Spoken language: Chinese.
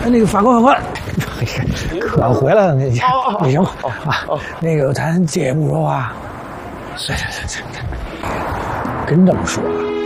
那个法官，可回来了，那行啊，那个咱节目说话，跟这么说。